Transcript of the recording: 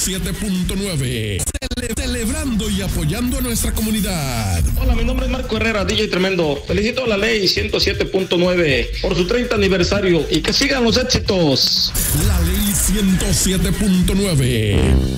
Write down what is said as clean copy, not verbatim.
107.9. Celebrando y apoyando a nuestra comunidad. Hola, mi nombre es Marco Herrera, DJ Tremendo. Felicito a la ley 107.9 por su 30 aniversario y que sigan los éxitos. La ley 107.9.